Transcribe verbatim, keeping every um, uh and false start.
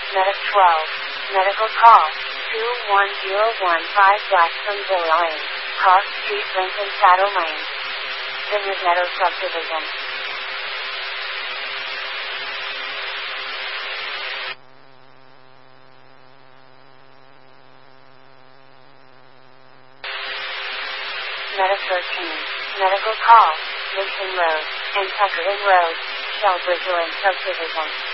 Medic twelve. Medical call. two one zero one five Blackstone Villa Lane. Cross Street, Lincoln Saddle Lane. Vineyard Meadow Subdivision. Medic thirteen. Medical call. Lincoln Road. Nantucket Road. Shellbridge Lane Subdivision.